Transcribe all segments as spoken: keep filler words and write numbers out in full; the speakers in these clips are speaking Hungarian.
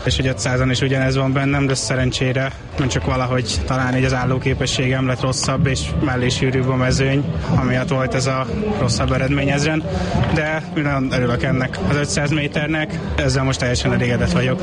és hogy ötszázon is ugyanez van bennem, de szerencsére nem csak valahogy talán így az állóképességem lett rosszabb, és mellé sűrűbb a mezőny, amiatt volt ez a rosszabb eredmény ezen, de nagyon örülök ennek az ötszáz méternek, ezzel most teljesen elégedett vagyok.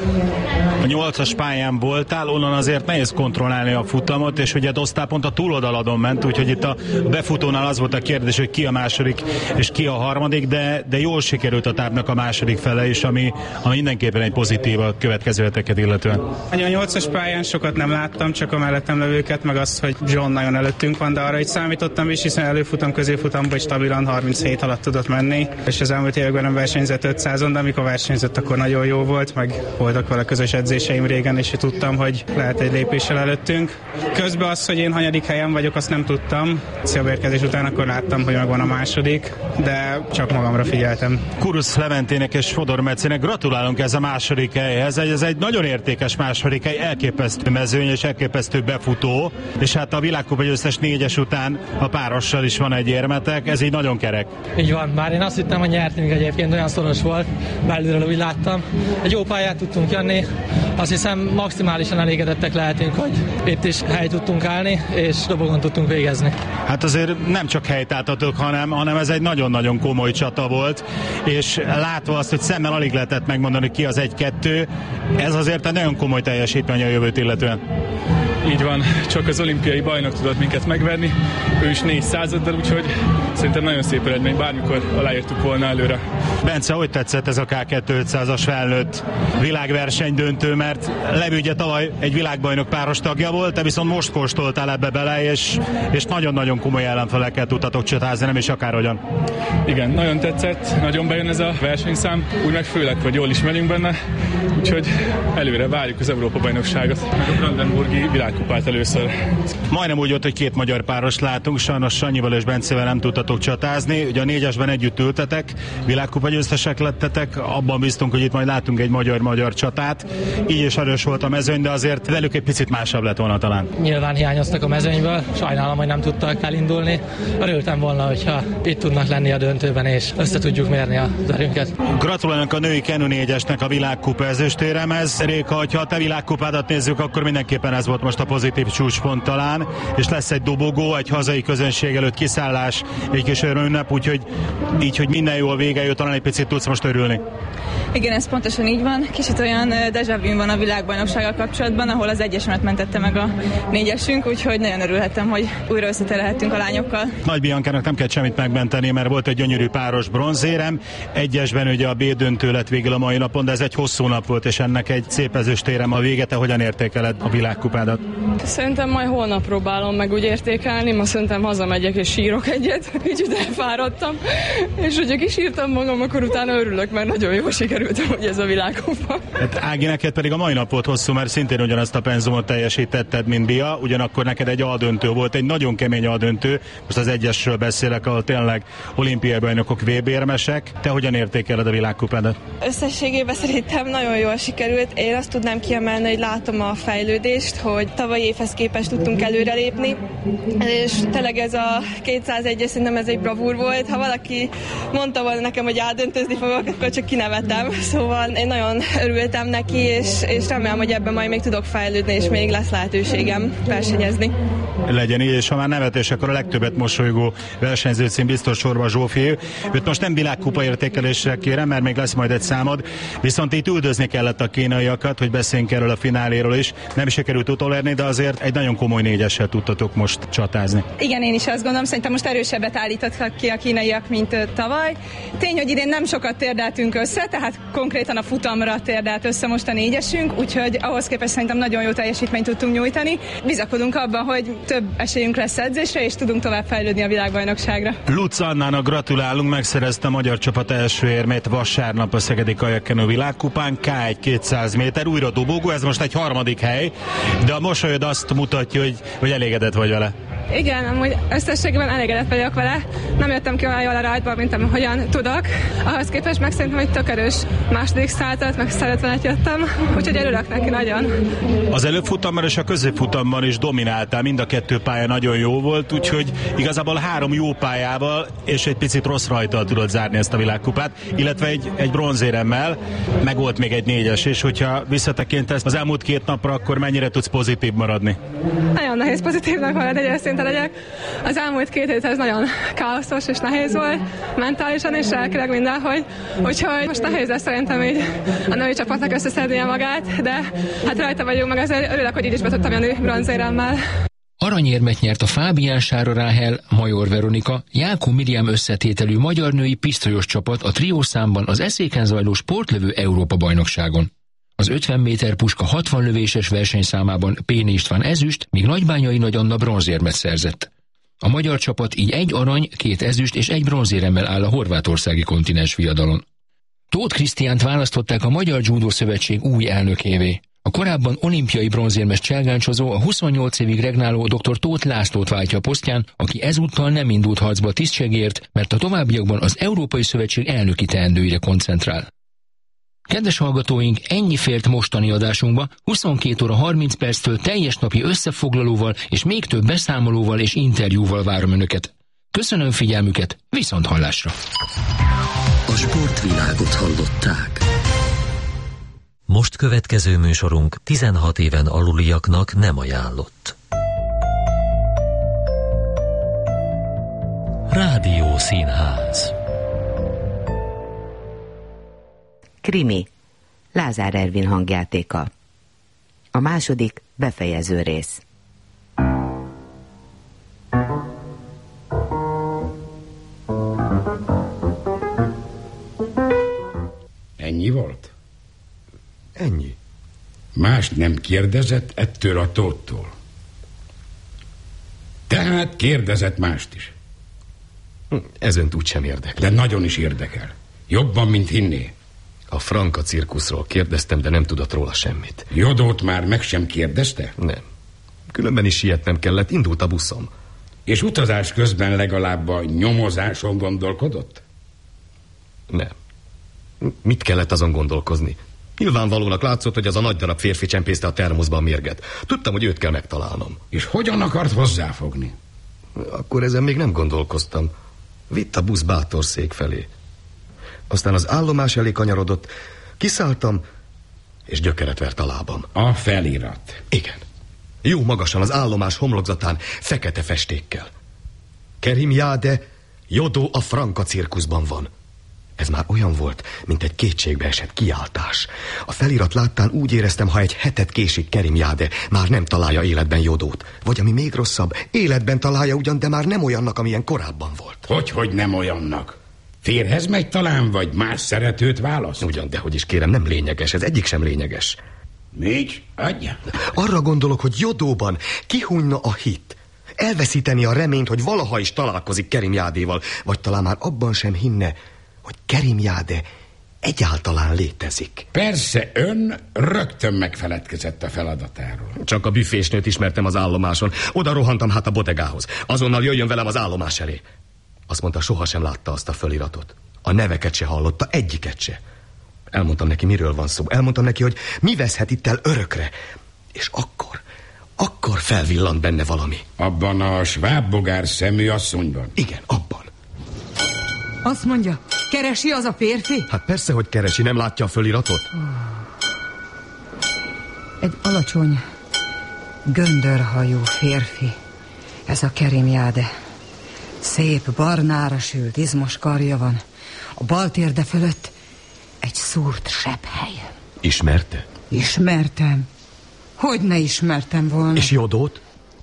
A nyolcas pályán voltál, onnan azért nehéz kontrollálni a futamot, és ugye Dostál pont a túloldaladon ment, úgyhogy itt a befutónál az volt a kérdés, hogy ki a második és ki a harmadik, de, de jól sikerült a tábnak a második fele is, ami, ami mindenképpen egy pozitív a következő heteket illetően. A nyolcas pályán sokat nem láttam, csak a mellettem levőket, meg azt, hogy John nagyon előttünk van, de arra így számítottam is, hiszen előfutam, középfutamban is stabilan harminchét alatt tudott menni, és az elmúlt években nem versenyzett ötszázon, de amikor versenyzett, akkor nagyon jó volt, meg voltak vele közös edzéseim régen, és tudtam, hogy lehet egy lépéssel előttünk. Közben az, hogy én hanyadik helyen vagyok, azt nem tudtam. Célbérkezés után akkor láttam, hogy megvan a második, de csak magamra figyeltem. Kurusz Leventének és Fodor Mecének gratulálunk ez a második helyhez. Ez egy nagyon értékes második hely, elképesztő mezőny és elképesztő befutó, és hát a világkupa győztes négyes után a párossal is van egy érmetek, ez így nagyon kerek. Így van, már én azt hittem, hogy nyertünk, egyébként olyan szoros volt, belülről úgy láttam. Egy jó pályát tudtunk jönni, azt hiszem maximálisan elégedettek lehetünk, hogy itt is helyt tudtunk állni, és dobogon tudtunk végezni. Hát azért nem csak helytáltatok, hanem, hanem ez egy nagyon-nagyon komoly csata volt, és látva azt, hogy szemmel alig lehetett megmondani, ki az egy-kettő, ez azért egy nagyon komoly teljesítmény a jövőt illetően. Így van, csak az olimpiai bajnok tudott minket megverni, ő is négy századdal, úgyhogy szerintem nagyon szép eredmény, bármikor aláírtuk volna előre. Bence, hogy tetszett ez a ká kétszáz-ötszázas felnőtt világverseny döntő, mert Levű ugye tavaly egy világbajnok páros tagja volt, te viszont most kóstoltál ebbe bele, és, és nagyon-nagyon komoly ellenfelekkel tudtatok csatázni, nem is akárhogyan. Igen, nagyon tetszett, nagyon bejön ez a versenyszám, úgy meg főleg, hogy jól ismerünk benne, úgyhogy előre várjuk az Európa-bajnokságot, meg a Brandenburgi világkupát először. Majdnem úgy volt, hogy két magyar páros látunk, sajnos Sanyival és Bencével nem tudtatok csatázni, ugye a négyesben együtt ültetek, világkupa győztesek lettetek, abban biztunk, hogy itt majd látunk egy magyar-magyar csatát, így is erős volt a mezőny, de azért velük egy picit másabb lett volna talán. Nyilván hiányoztak a mezőnyből, sajnálom, hogy nem tudtak elindulni. Örültem volna, hogyha itt tudnak lenni a döntőben, és össze tudjuk mérni az erőnket. Gratulálunk a női Kenu négyesnek a világkupa ezüstéremhez. Réka, hogyha a te világkupádat nézzük, akkor mindenképpen ez volt most a pozitív csúcspont talán, és lesz egy dobogó, egy hazai közönség előtt kiszállás, egy kis örömünnep, úgyhogy így, hogy minden jól vége jött, talán egy picit tudsz most örülni. Igen, ez pontosan így van. Kicsit olyan déjà vu van a világbajnoksággal kapcsolatban, ahol az egyesemet mentette meg a négyesünk, úgyhogy nagyon örülhettem, hogy újra összeterelhettünk a lányokkal. Nagy Biancának nem kell semmit megmenteni, mert volt egy gyönyörű páros bronzérem. Egyesben ugye a B döntő lett végül a mai napon, de ez egy hosszú nap volt, és ennek egy szép ezüstérem a vége. Te hogyan értékeled a világkupádat? Szerintem majd holnap próbálom meg úgy értékelni, ma szerintem hazamegyek és sírok egyet, kicsit elfáradtam, és hogyha kisírtam magam, akkor utána örülök, mert nagyon jól sikerült, hogy ez a világkupa. Hát Ági, neked pedig a mai nap volt hosszú, mert szintén ugyanazt a penzumot teljesítetted, mint Bia, ugyanakkor neked egy A-döntő volt, egy nagyon kemény A-döntő, most az egyesről beszélek, ahol tényleg olimpiai bajnokok vé bé-érmesek. Te hogyan értékeled a világkupádat? Összességében szerintem nagyon jól sikerült. Én azt tudnám kiemelni, hogy látom a fejlődést, hogy tavalyi évhez képest tudtunk előrelépni, és tényleg ez a kétszázegy, szerintem ez egy bravúr volt. Ha valaki mondta volna nekem, hogy átdöntözni fogok, akkor csak kinevetem. Szóval én nagyon örültem neki, és, és remélem, hogy ebben majd még tudok fejlődni, és még lesz lehetőségem versenyezni. Legyen így, és ha már nevetés, akkor a legtöbbet mosolygó versenyző cím biztos sorba Zsófi. Őt most nem világkupa értékelésre kérem, mert még lesz majd egy számod, viszont itt üldözni kellett a kínaiakat, hogy beszéljünk erről a fináléről is. Nem sikerült utolérni, de azért egy nagyon komoly négyessel tudtatok most csatázni. Igen, én is azt gondolom, szerintem most erősebbet állítottak ki a kínaiak, mint tavaly. Tény, hogy idén nem sokat térdeltünk össze, tehát konkrétan a futamra térdelt össze most a négyesünk, úgyhogy ahhoz képest szerintem nagyon jó teljesítményt tudtunk nyújtani. Bizakodunk abban, hogy több esélyünk lesz edzésre, és tudunk tovább fejlődni a világbajnokságra. Lutz Annának gratulálunk, megszerezte a magyar csapat első érmét vasárnap a Szegedi Kajakkenu világkupán, ká egy kétszáz méter, újra dobogó, ez most egy harmadik hely, de a mosolyod azt mutatja, hogy, hogy elégedett vagy vele. Igen, amúgy összességében elégedett vagyok vele. Nem jöttem ki olyan jól a rajtból, mint amihogyan tudok. Ahhoz képest meg szerintem, hogy tök erős második szállat, meg szeretvenet jöttem, úgyhogy örülök neki nagyon. Az előfutamban és a középfutamban is domináltál, mind a kettő pálya nagyon jó volt, úgyhogy igazából három jó pályával és egy picit rossz rajttal tudod zárni ezt a világkupát, illetve egy, egy bronzéremmel, meg volt még egy négyes, és hogyha visszatekintesz az elmúlt két napra, akkor mennyire tudsz pozitív maradni? Nagyon nehéz pozitívnak maradni, hogy őszinte legyek. Az elmúlt két hét ez nagyon káoszos és nehéz volt, mentálisan és lelkileg mindenhogy. Úgyhogy most nehéz lesz szerintem így a női csapatnak összeszednie magát, de hát rajta vagyunk, meg azért örülök, hogy így is be tudtam jönni bronzéremmel. Aranyérmet nyert a Fábián Sára Ráhel, Major Veronika, Jákó Miriam összetételű magyar női pisztolyos csapat a triószámban az Eszéken zajló sportlövő Európa-bajnokságon. Az ötven méter puska hatvan lövéses versenyszámában Péni István ezüst, míg Nagybányai Nagy Anna bronzérmet szerzett. A magyar csapat így egy arany, két ezüst és egy bronzéremmel áll a horvátországi kontinens viadalon. Tóth Krisztiánt választották a Magyar Judo Szövetség új elnökévé. A korábban olimpiai bronzérmes cselgáncsozó a huszonnyolc évig regnáló dr. Tóth Lászlót váltja a posztján, aki ezúttal nem indult harcba a tisztségért, mert a továbbiakban az Európai Szövetség elnöki teendőire koncentrál. Kedves hallgatóink, ennyi fért mostani adásunkba, huszonkét óra harminc perctől teljes napi összefoglalóval és még több beszámolóval és interjúval várom Önöket. Köszönöm figyelmüket, viszont hallásra! A sportvilágot hallották. Most következő műsorunk tizenhat éven aluliaknak nem ajánlott. Rádió Színház. Krimi. Lázár Ervin hangjátéka. A második befejező rész. Ennyi volt? Ennyi. Más nem kérdezett ettől a Tóttól. Tehát kérdezett mást is. Ez önt úgysem érdekel. De nagyon is érdekel. Jobban, mint hinné. A Franka cirkuszról kérdeztem, de nem tudott róla semmit. Jodót már meg sem kérdezte? Nem. Különben is sietnem kellett, indult a buszom. És utazás közben legalább a nyomozáson gondolkodott? Nem. Mit kellett azon gondolkozni? Nyilvánvalónak látszott, hogy az a nagy darab férfi csempészte a termoszban mérget. Tudtam, hogy őt kell megtalálnom. És hogyan akart hozzáfogni? Akkor ezen még nem gondolkoztam. Vitt a busz Bátorszék felé. Aztán az állomás elé kanyarodott, kiszálltam, és gyökeret vert a lábam. A felirat. Igen. Jó magasan az állomás homlokzatán, fekete festékkel. Kerim Jáde, Jodó a Franka cirkuszban van. Ez már olyan volt, mint egy kétségbe esett kiáltás. A felirat láttán úgy éreztem, ha egy hetet késik Kerim Jáde, már nem találja életben Jodót. Vagy ami még rosszabb, életben találja ugyan, de már nem olyannak, amilyen korábban volt. Hogy, hogy nem olyannak? Férhez megy talán, vagy más szeretőt választ? Ugyan, de hogy is kérem, nem lényeges, ez egyik sem lényeges. Még? Adja. Arra gondolok, hogy Jodóban kihújna a hit. Elveszíteni a reményt, hogy valaha is találkozik Kerim Jádéval, vagy talán már abban sem hinne, hogy Kerim Jáde egyáltalán létezik. Persze, ön rögtön megfeledkezett a feladatáról. Csak a büfésnőt ismertem az állomáson. Oda rohantam hát a bodegához. Azonnal jöjjön velem az állomás elé. Azt mondta, sohasem látta azt a föliratot. A neveket se hallotta, egyiket se. Elmondtam neki, miről van szó. Elmondtam neki, hogy mi veszhet itt el örökre. És akkor, akkor felvillant benne valami. Abban a svábbogár szemű asszonyban? Igen, abban. Azt mondja, keresi az a férfi? Hát persze, hogy keresi, nem látja a föliratot? Egy alacsony, göndörhajú férfi. Ez a Kerim Jáde. Szép, barnára sült, izmos karja van. A bal térde fölött egy szúrt sebhely. Ismerte? Ismertem. Hogy ne ismertem volna? És Jodót?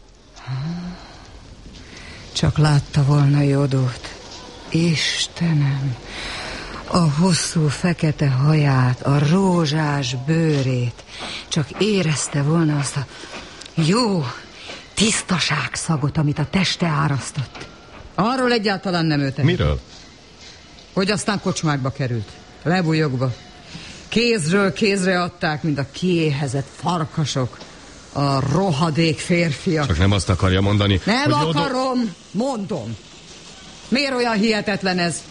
Csak látta volna Jodót. Istenem, a hosszú fekete haját, a rózsás bőrét. Csak érezte volna azt a jó tisztaságszagot, amit a teste árasztott. Arról egyáltalán nem ő tehet. Miről? Hogy aztán kocsmákba került, lebújogva. Kézről kézre adták, mint a kiéhezett farkasok. A rohadék férfiak. Csak nem azt akarja mondani, Nem hogy akarom, Jodó... mondom. Miért olyan hihetetlen ez?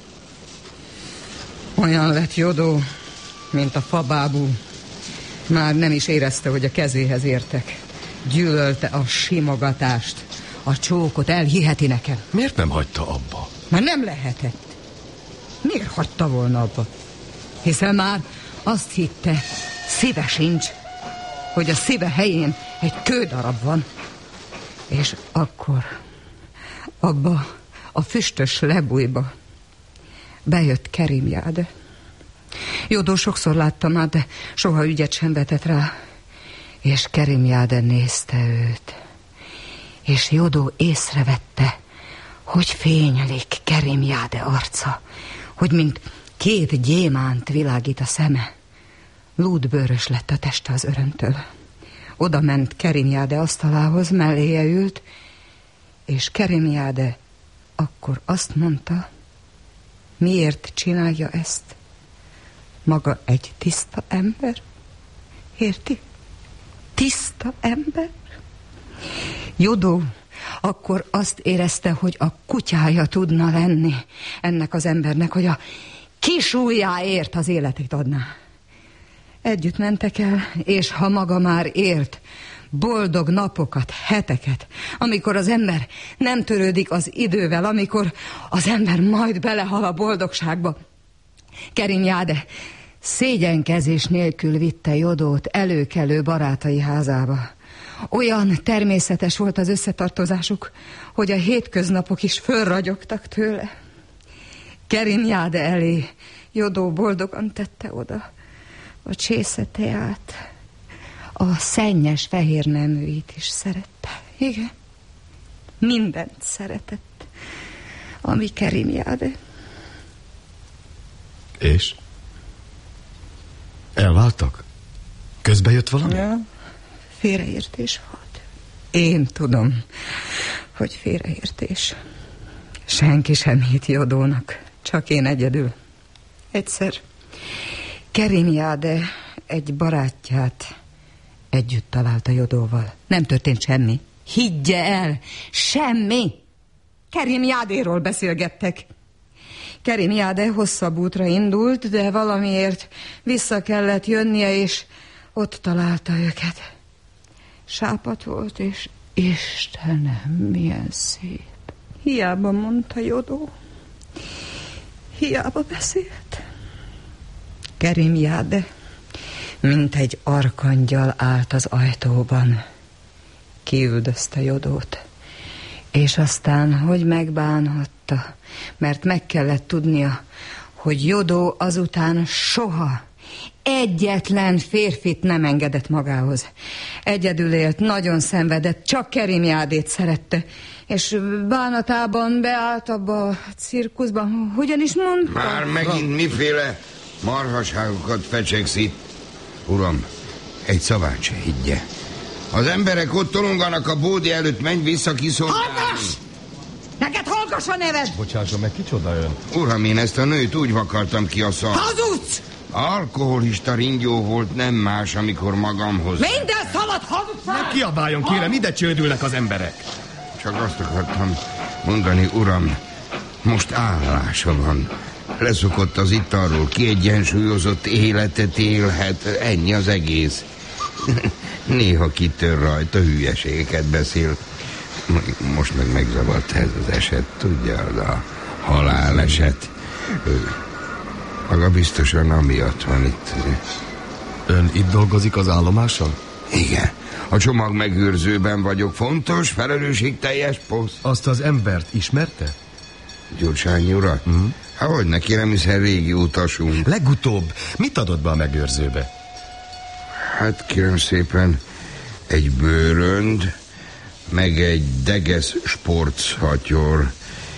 Olyan lett Jodó, mint a fabábú. Már nem is érezte, hogy a kezéhez értek. Gyűlölte a simogatást, a csókot, elhiheti nekem. Miért nem hagyta abba? Már nem lehetett. Miért hagyta volna abba? Hiszen már azt hitte, szíve sincs, hogy a szíve helyén egy kődarab van. És akkor abba a füstös lebújba bejött Kerim Jáde. Jodó sokszor láttam már, de soha ügyet sem vetett rá. És Kerim Jáde nézte őt. És Jodó észrevette, hogy fénylik Kerim Jáde arca, hogy mint két gyémánt világít a szeme. Lúdbőrös lett a teste az örömtől. Oda ment Kerim Jáde asztalához, melléje ült, és Kerim Jáde akkor azt mondta, miért csinálja ezt? Maga egy tiszta ember? Érti? Tiszta ember? Jodó akkor azt érezte, hogy a kutyája tudna lenni ennek az embernek, hogy a kis ujjáért az életét adná. Együtt mentek el, és ha maga már élt boldog napokat, heteket, amikor az ember nem törődik az idővel, amikor az ember majd belehal a boldogságba. Kerim Jáde szégyenkezés nélkül vitte Jodót előkelő barátai házába. Olyan természetes volt az összetartozásuk, hogy a hétköznapok is fölragyogtak tőle. Kerim Jáde elé Jodó boldogan tette oda a csésze teát. A szennyes fehér neműit is szerette. Igen, mindent szeretett, ami Kerim Jáde. És? Elváltak? Közbe jött valami? Ja, félreértés volt. Én tudom, hogy félreértés. Senki sem hitt Jodónak, csak én egyedül. Egyszer Kerim Jáde egy barátját együtt találta Jodóval. Nem történt semmi. Higgye el, semmi. Kerim Jádéról beszélgettek. Kerim Jáde hosszabb útra indult, de valamiért vissza kellett jönnie, és ott találta őket. Sápadt volt, és Istenem, milyen szép. Hiába mondta Jodó. Hiába beszélt. Kerim Jáde, mint egy arkangyal állt az ajtóban. Kiüldözte Jodót. És aztán, hogy megbánhatta, mert meg kellett tudnia, hogy Jodó azután soha egyetlen férfit nem engedett magához. Egyedül élt, nagyon szenvedett, csak Kerim Jádét szerette, és bánatában beállt abba a cirkuszban. Hogyan is mondta? Már megint miféle marhaságokat fecsegsz itt. Uram, egy szavát se higgye. Az emberek ott tolonganak a bódi előtt, menj vissza kiszolgálni. Hallgass! Neked hallgass a neved! Bocsásson meg, kicsoda ön? Uram, én ezt a nőt úgy vakartam ki a szart. Hazudsz! Alkoholista ringyó volt, nem más, amikor magamhoz. Minden szabad hazudsz! Ne kiabáljon, kérem, ide csődülnek az emberek. Csak azt akartam mondani, uram, most állása van. Leszokott az italról, kiegyensúlyozott életet élhet, ennyi az egész. Néha kitör rajta, hülyeségeket beszél. Most meg megzavart ez az eset, tudja, a haláleset. Maga biztosan amiatt van itt. Ön itt dolgozik az állomáson? Igen. A csomag megőrzőben vagyok. Fontos, felelősségteljes poszt. Azt az embert ismerte? Gyurcsány urat? Mm. Há, hogy ne kérem, hiszen régi utasunk. Legutóbb mit adott be a megőrzőbe? Hát kérem szépen, egy bőrönd, meg egy degesz sportszhatyor.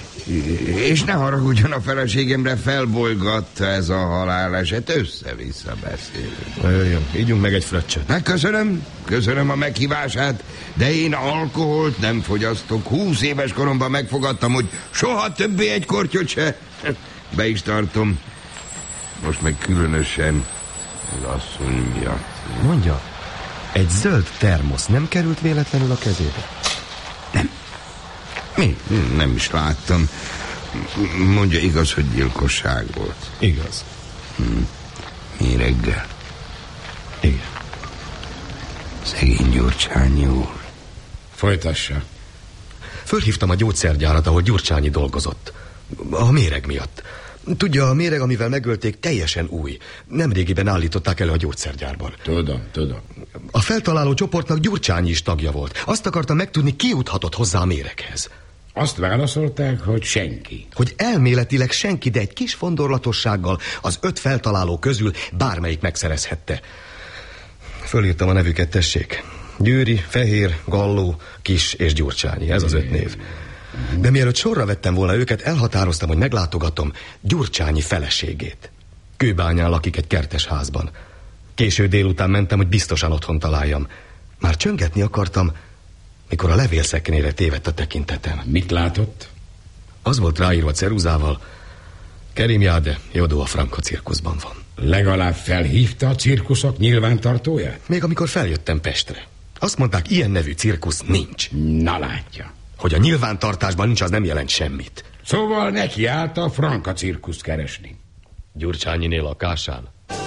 És ne haragudjon, a feleségemre felbolygatta ez a haláleset, össze-vissza beszélünk. Jöjjön, ígyunk meg egy fröccsöt. Hát köszönöm, köszönöm a meghívását, de én alkoholt nem fogyasztok. Húsz éves koromban megfogadtam, hogy soha többé egy kortyot se. Be is tartom. Most meg különösen az asszony miatt. Mondja. Egy zöld termosz nem került véletlenül a kezébe? Nem. Mi? Nem is láttam. Mondja, igaz, hogy gyilkosság volt? Igaz. Hm. Mi reggel? Igen. Szegény Gyurcsányi úr. Folytassa. Fölhívtam a gyógyszergyárat, ahol Gyurcsányi dolgozott. A méreg miatt. Tudja, a méreg, amivel megölték, teljesen új. Nemrégiben állították elő a gyógyszergyárban. Tudom, tudom. A feltaláló csoportnak Gyurcsányi is tagja volt. Azt akartam megtudni, ki juthatott hozzá a méreghez. Azt válaszolták, hogy senki. Hogy elméletileg senki, de egy kis fondorlatossággal az öt feltaláló közül bármelyik megszerezhette. Fölírtam a nevüket, tessék. Győri, Fehér, Galló, Kis és Gyurcsányi. Ez az öt név. De mielőtt sorra vettem volna őket, elhatároztam, hogy meglátogatom Gyurcsányi feleségét. Kőbányán lakik egy kertes házban. Késő délután mentem, hogy biztosan otthon találjam. Már csöngetni akartam, mikor a levélszekrényre tévedt a tekintetem. Mit látott? Az volt ráírva ceruzával: Kerim Jáde, Jodó a Franka cirkuszban van. Legalább felhívta a cirkuszok nyilvántartóját? Még amikor feljöttem Pestre. Azt mondták, ilyen nevű cirkusz nincs. Na látja. Hogy a nyilvántartásban nincs, az nem jelent semmit. Szóval neki állt a Franka cirkuszt keresni. Gyurcsányiné lakásán.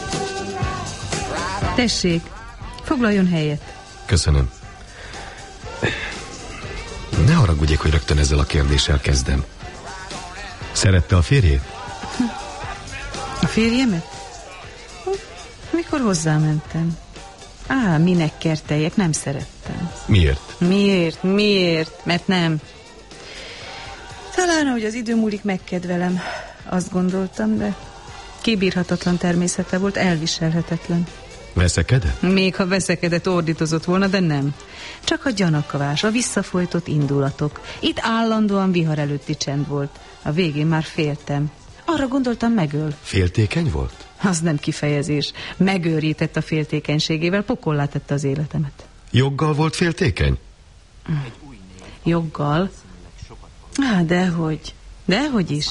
Tessék, foglaljon helyet. Köszönöm. Ne haragudjék, hogy rögtön ezzel a kérdéssel kezdem. Szerette a férjét? A férjemet? Mikor hozzámentem? Á, minek kerteljek, nem szerettem. Miért? Miért, miért, mert nem. Talán, ahogy az idő múlik, megkedvelem. Azt gondoltam, de kibírhatatlan természete volt, elviselhetetlen. Veszekedett? Még ha veszekedett, ordítozott volna, de nem. Csak a gyanakvás, a visszafolytott indulatok. Itt állandóan vihar előtti csend volt. A végén már féltem. Arra gondoltam, megöl. Féltékeny volt? Az nem kifejezés. Megőrített a féltékenységével, pokollá tette az életemet. Joggal volt féltékeny? Joggal? Á, dehogy. Dehogy is.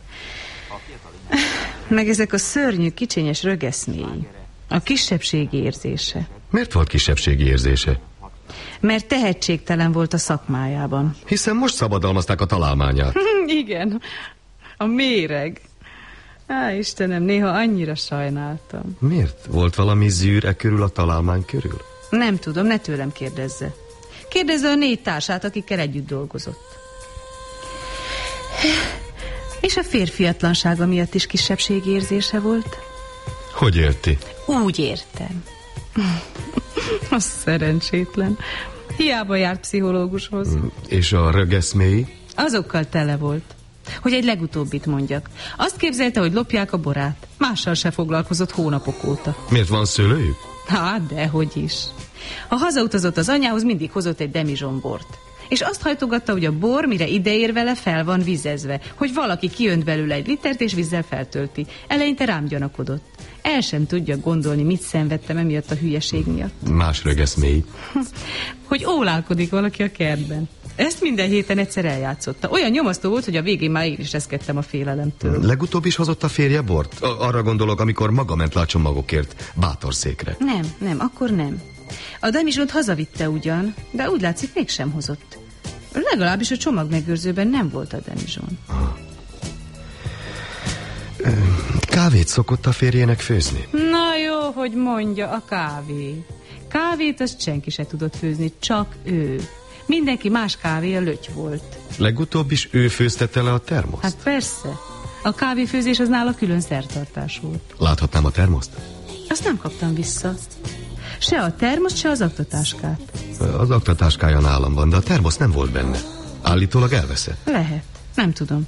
Meg ezek a szörnyű, kicsinyes rögeszméi. A kisebbségi érzése. Miért volt kisebbségi érzése? Mert tehetségtelen volt a szakmájában. Hiszen most szabadalmazták a találmányát. Igen, a méreg. Á, Istenem, néha annyira sajnáltam. Miért? Volt valami zűr e körül, a találmány körül? Nem tudom, ne tőlem kérdezze. Kérdezze a négy társát, akikkel együtt dolgozott. És a férfiatlansága miatt is kisebbségi érzése volt? Hogy érti? Úgy értem. Az szerencsétlen. Hiába járt pszichológushoz. És a rögeszméi? Azokkal tele volt. Hogy egy legutóbbit mondjak. Azt képzelte, hogy lopják a borát. Mással se foglalkozott hónapok óta. Miért van szőlőjük? Hát, dehogy is. Ha hazautazott az anyához, mindig hozott egy demizson bort. És azt hajtogatta, hogy a bor, mire ideér vele, fel van vizezve. Hogy valaki kiönt belőle egy litert, és vízzel feltölti. Eleinte rám gyanakodott. El sem tudja gondolni, mit szenvedtem emiatt a hülyeség miatt. Más rögeszméi. Hogy ólálkodik valaki a kertben. Ezt minden héten egyszer eljátszotta. Olyan nyomasztó volt, hogy a végén már én is reszkedtem a félelemtől. Legutóbb is hozott a férje bort? Arra gondolok, amikor maga ment le a csomagokért bátorszékre. Nem, nem, akkor nem. A demizsont hazavitte ugyan, de úgy látszik, mégsem hozott. Legalábbis a csomagmegőrzőben nem volt a demizson. Kávét szokott a férjének főzni? Na jó, hogy mondja, a kávé. Kávét azt senki se tudott főzni, csak ő. Mindenki más kávéja löty volt. Legutóbb is ő főztette le a termoszt? Hát persze. A kávéfőzés az nála külön szertartás volt. Láthatnám a termoszt? Azt nem kaptam vissza. Se a termoszt, se az aktatáskát. Az aktatáskája nálam van, de a termosz nem volt benne. Állítólag elveszett. Lehet, nem tudom.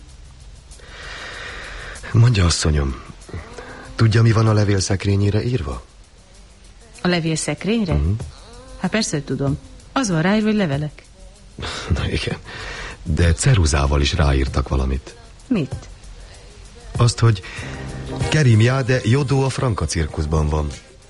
Mondja, asszonyom, tudja, mi van a levélszekrényére írva? A levélszekrényre? Uh-huh. Hát persze, hogy tudom. Az van ráírva, hogy levelek. Na igen, de ceruzával is ráírtak valamit. Mit? Azt, hogy Kerim Jáde, Jodó a Franka cirkuszban van.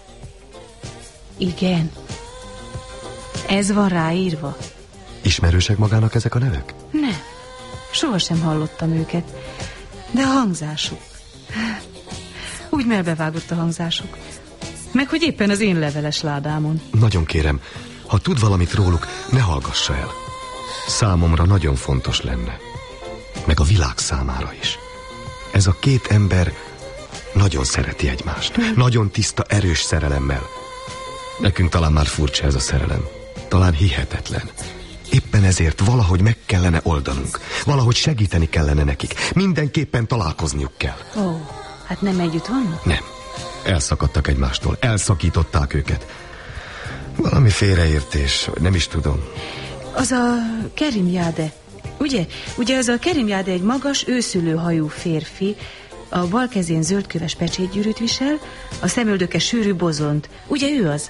Igen. Ez van ráírva. Ismerősek magának ezek a nevek? Nem. Sohasem hallottam őket. De a hangzásuk. Úgy melbevágott a hangzásuk. Meg hogy éppen az én leveles ládámon. Nagyon kérem, ha tud valamit róluk, ne hallgassa el. Számomra nagyon fontos lenne. Meg a világ számára is. Ez a két ember nagyon szereti egymást. Hm. Nagyon tiszta, erős szerelemmel. Nekünk talán már furcsa ez a szerelem. Talán hihetetlen. Éppen ezért valahogy meg kellene oldanunk. Valahogy segíteni kellene nekik. Mindenképpen találkozniuk kell. Ó, hát nem együtt vannak? Nem. Elszakadtak egymástól. Elszakították őket. Valami félreértés, nem is tudom. Az a Kerim Jade, ugye? Ugye az a Kerim Jade egy magas, őszülő hajú férfi, a bal kezén zöldköves pecsétgyűrűt visel, a szemöldöke sűrű bozont. Ugye ő az?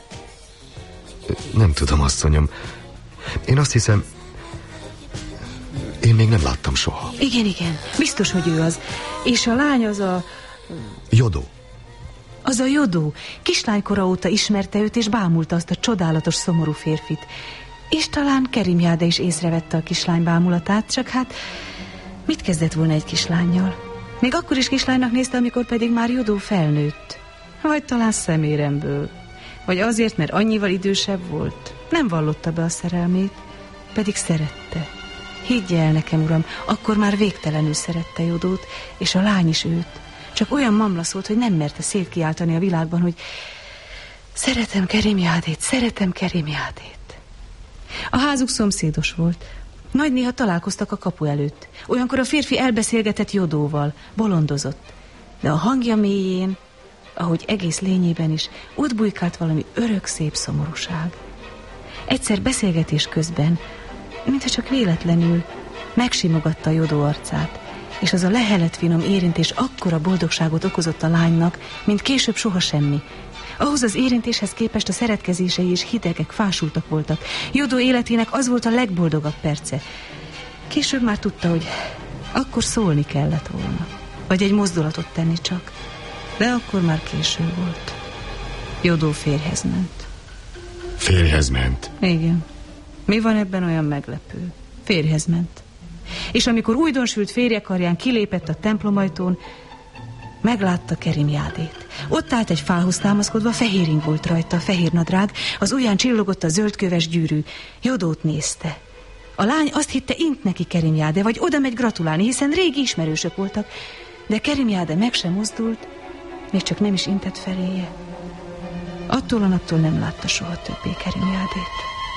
Nem tudom, asszonyom. Én azt hiszem... Én még nem láttam soha. Igen, igen. Biztos, hogy ő az. És a lány az a... Jodó. Az a Jodó. Kislánykora óta ismerte őt, és bámulta azt a csodálatos, szomorú férfit. És talán Kerim Jade is észrevette a kislány bámulatát, csak hát mit kezdett volna egy kislánnyal? Még akkor is kislánynak nézte, amikor pedig már Jodó felnőtt. Vagy talán szeméremből. Vagy azért, mert annyival idősebb volt. Nem vallotta be a szerelmét, pedig szerette. Higgy el nekem, uram, akkor már végtelenül szerette Jodót, és a lány is őt. Csak olyan mamla szólt, hogy nem merte szétkiáltani a világban, hogy szeretem Kerim Jadét, szeretem Kerim Jadét. A házuk szomszédos volt. Nagy néha találkoztak a kapu előtt. Olyankor a férfi elbeszélgetett Jodóval, bolondozott. De a hangja mélyén, ahogy egész lényében is, ott bujkált valami örök szép szomorúság. Egyszer beszélgetés közben, mintha csak véletlenül, megsimogatta Jodó arcát, és az a lehelet finom érintés akkora boldogságot okozott a lánynak, mint később soha semmi. Ahhoz az érintéshez képest a szeretkezései is hidegek, fásultak voltak. Jodó életének az volt a legboldogabb perce. Később már tudta, hogy akkor szólni kellett volna, vagy egy mozdulatot tenni csak. De akkor már késő volt. Jodó férjhez ment. Férjhez ment? Igen. Mi van ebben olyan meglepő? Férjhez ment. És amikor újdonsült férjekarján kilépett a templomajtón, meglátta Kerim Jadét. Ott állt egy fához támaszkodva, fehér ing volt rajta, fehér nadrág, az ujján csillogott a zöldköves gyűrű. Jodót nézte. A lány azt hitte, int neki Kerim Jade, vagy oda megy gratulálni, hiszen régi ismerősök voltak. De Kerim Jade meg sem mozdult, még csak nem is intett feléje. Attól a naptól nem látta soha többé Kerim Jadét.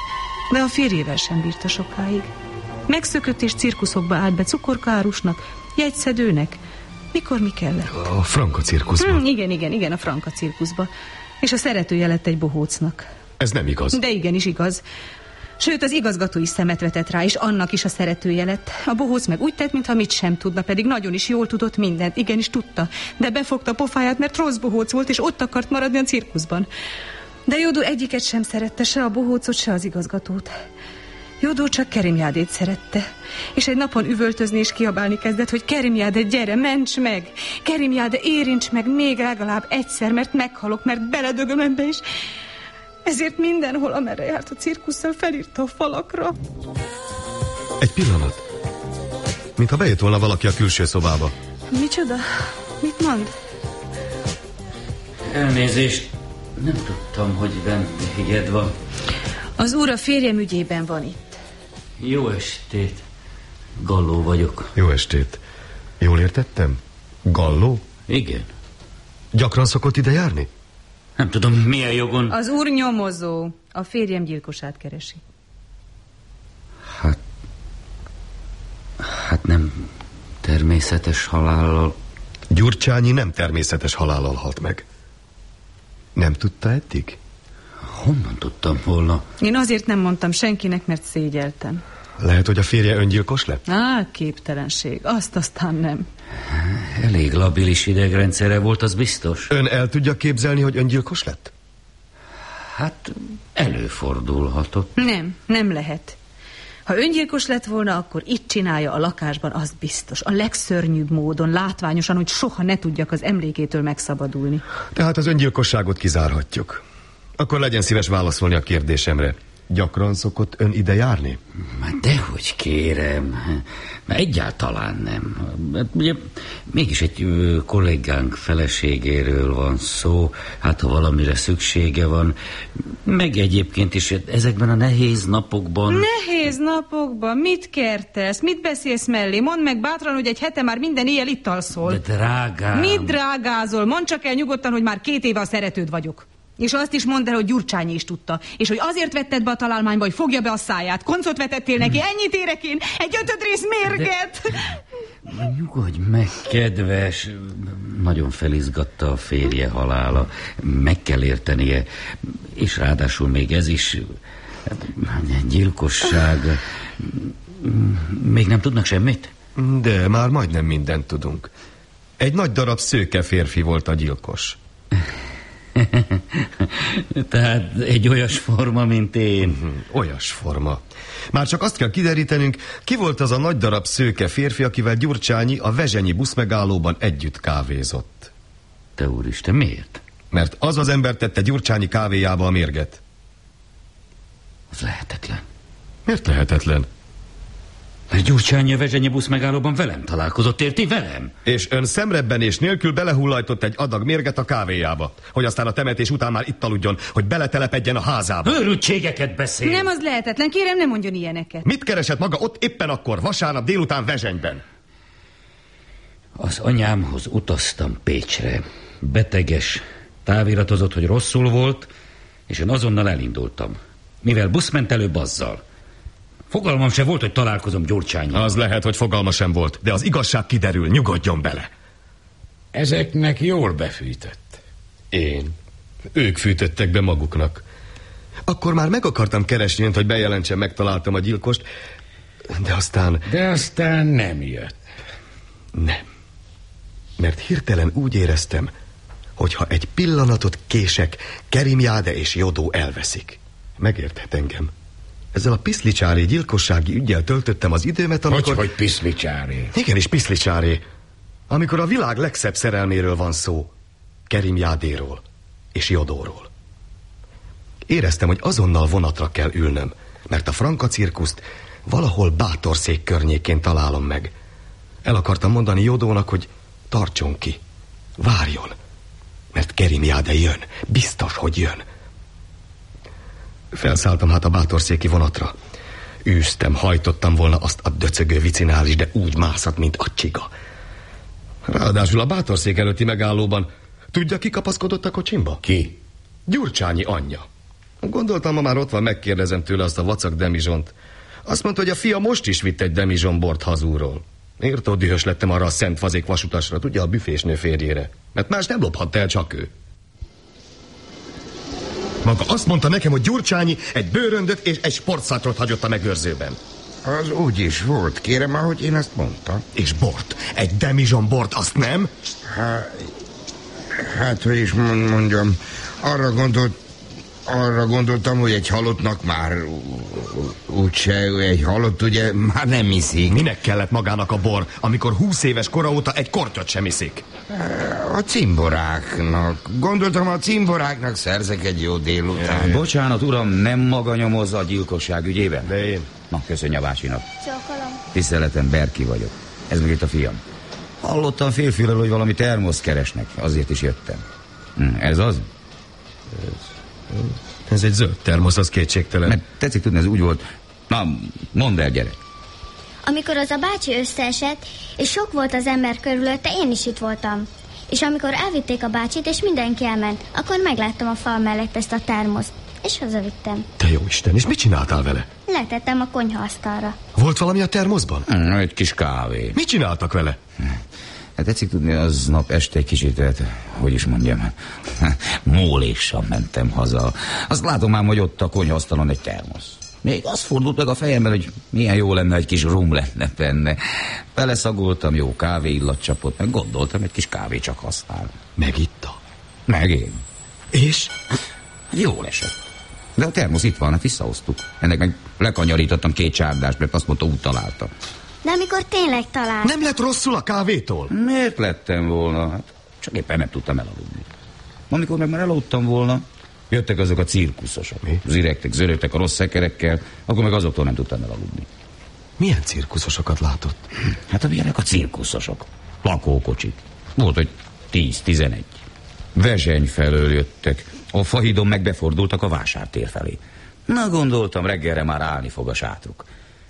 De a férjével sem bírta sokáig. Megszökött és cirkuszokba állt be cukorkárusnak, jegyszedőnek. Mikor mi kellett? A Franka cirkuszba. Hmm, igen, igen, igen, a Franka cirkuszba. És a szeretője lett egy bohócnak. Ez nem igaz. De igenis igaz. Sőt, az igazgató is szemet vetett rá, és annak is a szeretője lett. A bohóc meg úgy tett, mintha mit sem tudna, pedig nagyon is jól tudott mindent. Igenis tudta, de befogta a pofáját, mert rossz bohóc volt, és ott akart maradni a cirkuszban. De Jodó egyiket sem szerette, se a bohócot, se az igazgatót. Jodó csak Kerim Jadét szerette, és egy napon üvöltözni és kiabálni kezdett, hogy Kerim Jade, gyere, ments meg! Kerim Jade, érints meg még legalább egyszer, mert meghalok, mert beledögöm ebbe is. Ezért mindenhol, amerre járt a cirkusszal, felírta a falakra. Egy pillanat. Mintha bejött volna valaki a külső szobába. Micsoda? Mit mond? Elnézést, nem tudtam, hogy vendéged van. Az úr a férjem ügyében van itt. Jó estét. Galló vagyok. Jó estét. Jól értettem? Galló? Igen. Gyakran szokott ide járni? Nem tudom, milyen jogon. Az úr nyomozó. A férjem gyilkosát keresi. Hát... Hát nem természetes halállal. Gyurcsányi nem természetes halállal halt meg. Nem tudta eddig? Honnan tudtam volna? Én azért nem mondtam senkinek, mert szégyeltem. Lehet, hogy a férje öngyilkos lett? Á, képtelenség. Azt aztán nem. Elég labilis idegrendszere volt, az biztos. Ön el tudja képzelni, hogy öngyilkos lett? Hát előfordulhatott. Nem, nem lehet. Ha öngyilkos lett volna, akkor itt csinálja a lakásban, az biztos. A legszörnyűbb módon, látványosan, hogy soha ne tudjak az emlékétől megszabadulni. Tehát az öngyilkosságot kizárhatjuk. Akkor legyen szíves válaszolni a kérdésemre. Gyakran szokott ön ide járni? Már dehogy kérem, már egyáltalán nem. Ugye, mégis egy ö, kollégánk feleségéről van szó, hát ha valamire szüksége van, meg egyébként is ezekben a nehéz napokban... Nehéz napokban? Mit kertesz? Mit beszélsz mellé? Mondd meg bátran, hogy egy hete már minden éjjel itt alszol. De drágám... Mit drágázol? Mondd csak el nyugodtan, hogy már két éve a szeretőd vagyok. És azt is mondd el, hogy Gyurcsányi is tudta. És hogy azért vetted be a találmányba, hogy fogja be a száját. Koncot vetettél neki, ennyit érek én, egy ötödrész mérget. De... Nyugodj meg, kedves. Nagyon felizgatta a férje halála. Meg kell értenie. És ráadásul még ez is... gyilkosság. Még nem tudnak semmit? De már majdnem mindent tudunk. Egy nagy darab szőke férfi volt a gyilkos. Tehát egy olyas forma, mint én. Olyas forma. Már csak azt kell kiderítenünk, ki volt az a nagy darab szőke férfi, akivel Gyurcsányi a vezsenyi buszmegállóban együtt kávézott. Te úristen, miért? Mert az az ember tette Gyurcsányi kávéjába a mérget. Az lehetetlen. Miért lehetetlen? Mert Gyurcsányi a vezsenyi buszmegállóban velem találkozott, érti? Velem? És ön szemrebbenés nélkül belehullajtott egy adag mérget a kávéjába, hogy aztán a temetés után már itt aludjon, hogy beletelepedjen a házába. Őrültségeket beszél. Nem, az lehetetlen. Kérem, ne mondjon ilyeneket. Mit keresett maga ott éppen akkor, vasárnap délután Vezsenyben? Az anyámhoz utaztam Pécsre. Beteges. Táviratozott, hogy rosszul volt, és én azonnal elindultam. Mivel busz ment előbb azzal. Fogalmam sem volt, hogy találkozom Gyurcsányi. Az lehet, hogy fogalma sem volt, de az igazság kiderül, nyugodjon bele. Ezeknek jól befűtött. Én? Ők fűtöttek be maguknak. Akkor már meg akartam keresni önt, hogy bejelentsem, megtaláltam a gyilkost, de aztán... De aztán nem jött. Nem. Mert hirtelen úgy éreztem, hogyha egy pillanatot kések, Kerim Jáde és Jodó elveszik. Megérthet engem. Ezzel a piszlicsári gyilkossági üggyel töltöttem az időmet, amikor... Hogy, hogy piszlicsári? Igenis, piszlicsári. Amikor a világ legszebb szerelméről van szó. Kerim Jádéról és Jodóról. Éreztem, hogy azonnal vonatra kell ülnöm, mert a Franka cirkuszt valahol Bátorszék környékén találom meg. El akartam mondani Jodónak, hogy tartson ki, várjon, mert Kerim Jáde jön, biztos, hogy jön. Felszálltam hát a Bátorszéki vonatra. Űztem, hajtottam volna azt a döcögő vicinális, de úgy mászott, mint a csiga. Ráadásul a Bátorszék előtti megállóban tudja, ki kapaszkodott a kocsimba? Ki? Gyurcsányi anyja. Gondoltam, ma már ott van, megkérdezem tőle azt a vacak demizsont. Azt mondta, hogy a fia most is vitt egy demizsonbort hazúról. Értó dühös lettem arra a szent fazék vasutasra, tudja, a büfésnő férjére. Mert más nem lophatta el, csak ő. Maga azt mondta nekem, hogy Gyurcsányi egy bőröndöt és egy sportszatyrot hagyott a megőrzőben. Az úgy is volt, kérem, ahogy én ezt mondtam. És bort? Egy demizson bort, azt nem? Há, hát, hogy is mondjam, arra gondolt, arra gondoltam, hogy egy halottnak már úgyse, egy halott ugye már nem iszik. Minek kellett magának a bor, amikor húsz éves kora óta egy kortyot sem iszik? A cimboráknak. Gondoltam, a cimboráknak szerzek egy jó délután. Bocsánat, uram, nem maga nyomozza a gyilkosság ügyében? De én. Na, köszönj a bácsinak. Csókolom. Tiszteletem, Berki vagyok. Ez meg itt a fiam. Hallottam félfülről, hogy valami termoszt keresnek. Azért is jöttem. Hm, ez az? Ez, ez egy zöld termosz, az kétségtelen. Mert tetszik tudni, ez úgy volt. Na, mondd el, gyerek. Amikor az a bácsi összeesett, és sok volt az ember körülötte, én is itt voltam. És amikor elvitték a bácsit, és mindenki elment, akkor megláttam a fal mellett ezt a termoszt, és hazavittem. Te jó Isten, és mit csináltál vele? Letettem a konyhaasztalra. Volt valami a termoszban? Hm, egy kis kávé. Mit csináltak vele? Hát tetszik tudni, aznap este egy kicsit, hát, hogy is mondjam, móléssal mentem haza. Azt látom már, hogy ott a konyhaasztalon egy termosz. Még az fordult meg a fejemben, hogy milyen jó lenne, egy kis rum lenne benne. Beleszagoltam, jó kávé illat csapott, meg gondoltam, egy kis kávé csak használ. Megitta? Meg én. És? Jól esett. De a termosz itt van, hát visszahoztuk. Ennek meg lekanyarítottam két csárdást, mert azt mondta, úgy találta. De amikor tényleg talált... Nem lett rosszul a kávétól? Miért lettem volna? Hát csak éppen nem tudtam elaludni. Amikor meg már elaludtam volna, Jöttek azok a cirkuszosok. Mi? Ziregtek, zörögtek a rossz szekerekkel, akkor meg azoktól nem tudtam elaludni. Milyen cirkuszosokat látott? Hát amilyenek a cirkuszosok. Lakókocsik. Volt, hogy tíz-tizenegy. Vezseny felől jöttek. A Fahidon meg befordultak a vásártér felé. Na, gondoltam, reggelre már állni fog a sátruk.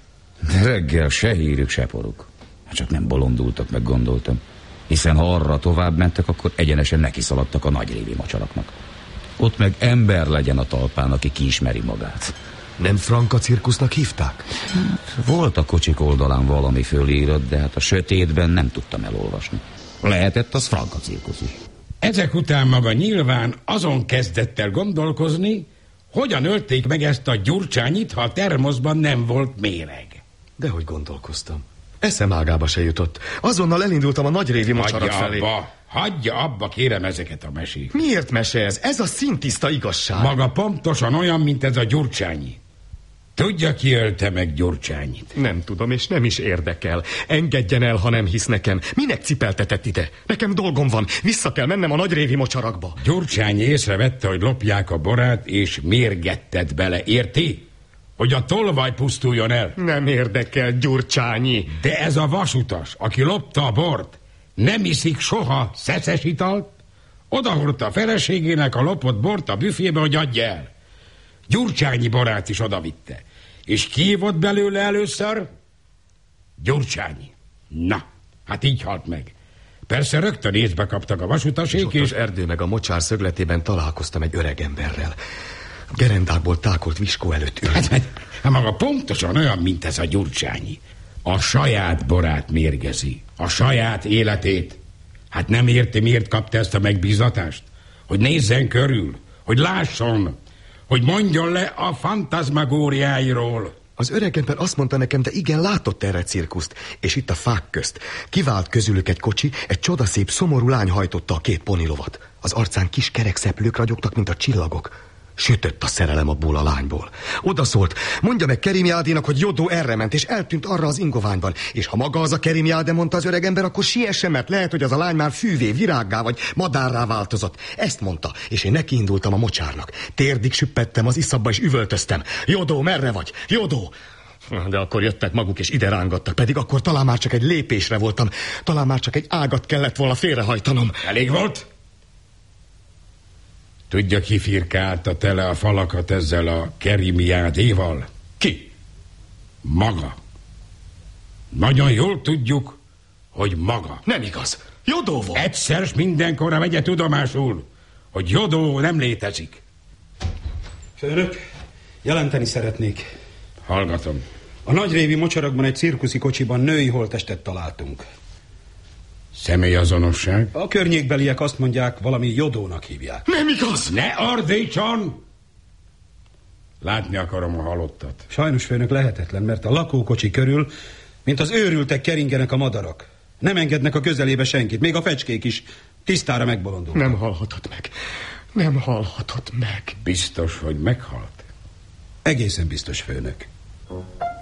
De reggel se hírük, se poruk. Csak nem bolondultak, meg gondoltam. Hiszen ha arra tovább mentek, akkor egyenesen nekiszaladtak a nagyrévi mocsaraknak. Ott meg ember legyen a talpán, aki kiismeri magát. Nem Franka cirkusznak hívták? Volt a kocsik oldalán valami fölírott, de hát a sötétben nem tudtam elolvasni. Lehetett az Franka cirkusz is. Ezek után maga nyilván azon kezdett el gondolkozni, hogyan ölték meg ezt a Gyurcsányit, ha a termoszban nem volt méreg. Dehogy gondolkoztam. Eszem ágába se jutott. Azonnal elindultam a nagyrévi mocsarak felé. Abba, hagyja abba, kérem, ezeket a mesék. Miért mese ez? Ez a szintiszta igazság. Maga pontosan olyan, mint ez a Gyurcsányi. Tudja, ki ölte meg Gyurcsányit? Nem tudom, és nem is érdekel. Engedjen el, ha nem hisz nekem. Minek cipeltetett ide? Nekem dolgom van. Vissza kell mennem a nagyrévi mocsarakba. Gyurcsányi észrevette, hogy lopják a borát, és mérgettet bele. Érti? Hogy a tolvaj pusztuljon el. Nem érdekel, Gyurcsányi. De ez a vasutas, aki lopta a bort, nem iszik soha szeszes italt, odahordta a feleségének a lopott bort a büfébe, hogy adja el. Gyurcsányi borát is odavitte. És ki volt belőle először? Gyurcsányi. Na, hát így halt meg. Persze rögtön észbe kaptak a vasutasék, és... és... az erdő meg a mocsár szögletében találkoztam egy öreg emberrel. Gerendákból tákolt viskó előtt ült. Hát, hát, hát maga pontosan olyan, mint ez a Gyurcsányi. A saját borát mérgezi. A saját életét. Hát nem érti, miért kapta ezt a megbízatást? Hogy nézzen körül, hogy lásson, hogy mondjon le a fantazmagóriáiról. Az öreg ember azt mondta nekem, de igen, látott erre cirkuszt. És itt a fák közt kivált közülük egy kocsi, egy csodaszép, szomorú lány hajtotta a két ponilovat. Az arcán kis kerek szeplők ragyogtak, mint a csillagok. Sütött a szerelem abból a lányból. Oda szólt, mondja meg Kerimjádénak, hogy Jodó erre ment, és eltűnt arra az ingoványban. És ha maga az a Kerimjáde, mondta az öreg ember, akkor siessen, mert lehet, hogy az a lány már fűvé, virággá vagy madárrá változott. Ezt mondta, és én nekiindultam a mocsárnak. Térdig süppettem az iszapba, és üvöltöztem. Jodó, merre vagy? Jodó! De akkor jöttek maguk, és ide rángattak, pedig akkor talán már csak egy lépésre voltam. Talán már csak egy ágat kellett volna félrehajtanom. Elég volt? Tudja, ki firkálta tele a falakat ezzel a Kerimjádéval? Ki? Maga. Nagyon jól tudjuk, hogy maga. Nem igaz. Jodó volt. Egyszer s mindenkorra vegye tudomásul, hogy Jodó nem létezik. Főnök, jelenteni szeretnék. Hallgatom. A nagyrévi mocsarakban egy cirkuszi kocsiban női holttestet találtunk. Személyazonosság? A környékbeliek azt mondják, valami Jodónak hívják. Nem igaz! Ne ordítson! Látni akarom a halottat. Sajnos, főnök, lehetetlen, mert a lakókocsi körül, mint az őrültek keringenek a madarak. Nem engednek a közelébe senkit, még a fecskék is tisztára megbolondultak. Nem halhatott meg. Nem halhatott meg. Biztos, hogy meghalt? Egészen biztos, főnök.